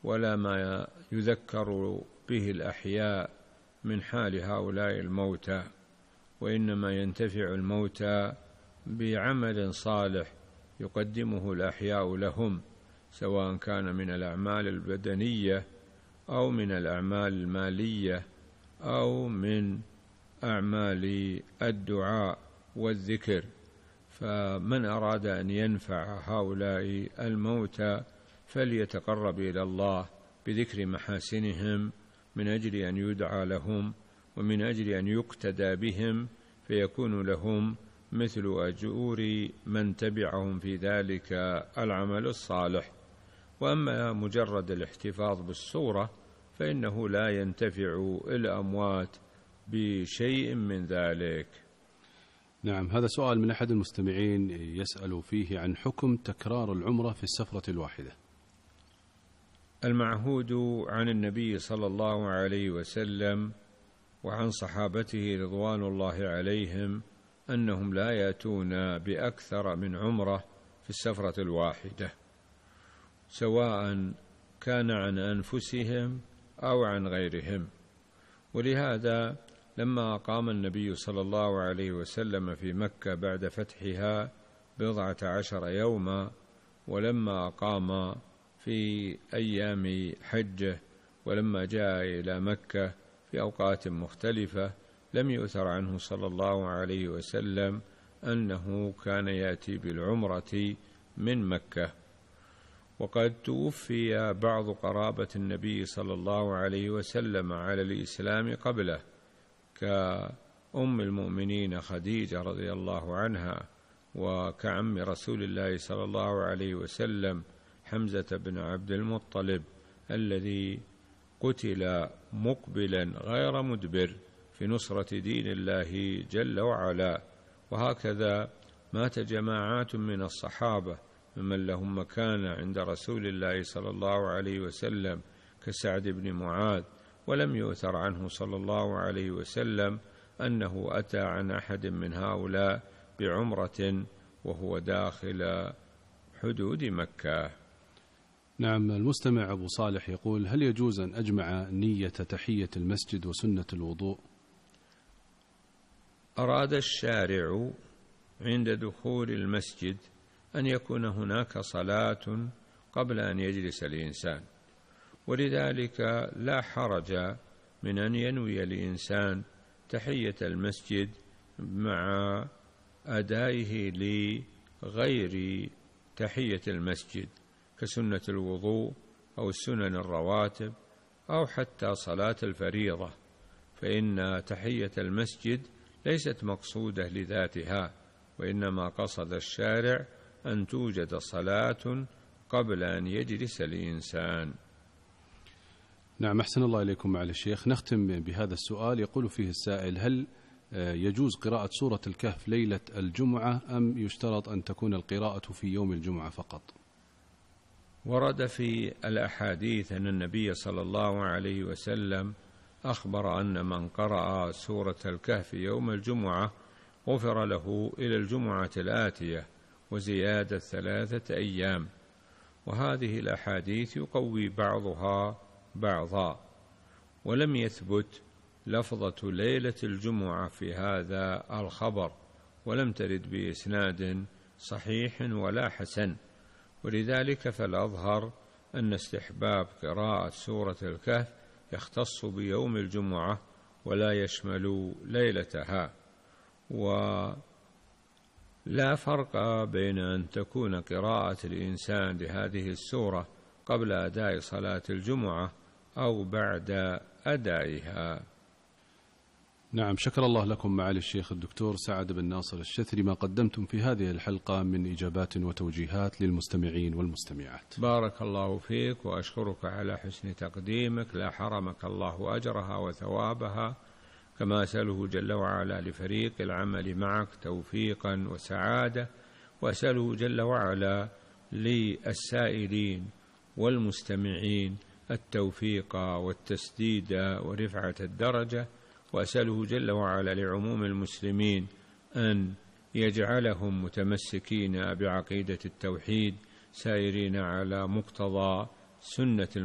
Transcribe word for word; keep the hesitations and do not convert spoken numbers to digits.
ولا ما يذكر به الأحياء من حال هؤلاء الموتى، وإنما ينتفع الموتى بعمل صالح يقدمه الأحياء لهم، سواء كان من الأعمال البدنية أو من الأعمال المالية أو من أعمال الدعاء والذكر. فمن أراد أن ينفع هؤلاء الموتى فليتقرب إلى الله بذكر محاسنهم من أجل أن يدعى لهم ومن أجل أن يقتدى بهم، فيكون لهم مثل أجور من تبعهم في ذلك العمل الصالح. وأما مجرد الاحتفاظ بالصورة فإنه لا ينتفع الأموات بشيء من ذلك. نعم، هذا سؤال من أحد المستمعين يسأل فيه عن حكم تكرار العمرة في السفرة الواحدة. المعهود عن النبي صلى الله عليه وسلم وعن صحابته رضوان الله عليهم أنهم لا يأتون بأكثر من عمرة في السفرة الواحدة، سواء كان عن أنفسهم أو عن غيرهم. ولهذا لما أقام النبي صلى الله عليه وسلم في مكة بعد فتحها بضعة عشر يوما، ولما أقام في أيام حجه، ولما جاء إلى مكة في أوقات مختلفة، لم يؤثر عنه صلى الله عليه وسلم أنه كان يأتي بالعمرة من مكة. وقد توفي بعض قرابة النبي صلى الله عليه وسلم على الإسلام قبله، كأم المؤمنين خديجة رضي الله عنها، وكعم رسول الله صلى الله عليه وسلم حمزة بن عبد المطلب الذي قتل مقبلا غير مدبر في نصرة دين الله جل وعلا. وهكذا مات جماعات من الصحابة ممن لهم مكان عند رسول الله صلى الله عليه وسلم كسعد بن معاذ، ولم يؤثر عنه صلى الله عليه وسلم أنه أتى عن أحد من هؤلاء بعمرة وهو داخل حدود مكة. نعم، المستمع أبو صالح يقول: هل يجوز أن أجمع نية تحية المسجد وسنة الوضوء؟ أراد الشارع عند دخول المسجد أن يكون هناك صلاة قبل أن يجلس الإنسان، ولذلك لا حرج من أن ينوي الإنسان تحية المسجد مع أدائه لغير تحية المسجد كسنة الوضوء أو السنن الرواتب أو حتى صلاة الفريضة، فإن تحية المسجد ليست مقصودة لذاتها، وإنما قصد الشارع أن توجد صلاة قبل أن يجلس الإنسان. نعم، أحسن الله إليكم معالي الشيخ. نختم بهذا السؤال، يقول فيه السائل: هل يجوز قراءة سورة الكهف ليلة الجمعة أم يشترط أن تكون القراءة في يوم الجمعة فقط؟ ورد في الأحاديث أن النبي صلى الله عليه وسلم أخبر أن من قرأ سورة الكهف يوم الجمعة غفر له إلى الجمعة الآتية وزيادة ثلاثة أيام. وهذه الأحاديث يقوي بعضها بعضا، ولم يثبت لفظة ليلة الجمعة في هذا الخبر، ولم ترد بإسناد صحيح ولا حسن، ولذلك فالأظهر أن استحباب قراءة سورة الكهف يختص بيوم الجمعة ولا يشمل ليلتها. ولا فرق بين أن تكون قراءة الإنسان لهذه السورة قبل أداء صلاة الجمعة أو بعد أدائها. نعم، شكر الله لكم معالي الشيخ الدكتور سعد بن ناصر الشثري ما قدمتم في هذه الحلقة من إجابات وتوجيهات للمستمعين والمستمعات. بارك الله فيك، وأشكرك على حسن تقديمك، لا حرمك الله أجرها وثوابها، كما أسأله جل وعلا لفريق العمل معك توفيقا وسعادة، وأسأله جل وعلا للسائلين والمستمعين التوفيق والتسديد ورفعة الدرجة، وأسأله جل وعلا لعموم المسلمين أن يجعلهم متمسكين بعقيدة التوحيد سائرين على مقتضى سنة